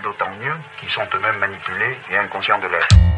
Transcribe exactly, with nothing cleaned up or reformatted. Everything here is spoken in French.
d'autant mieux qu'ils sont eux-mêmes manipulés et inconscients de l'être.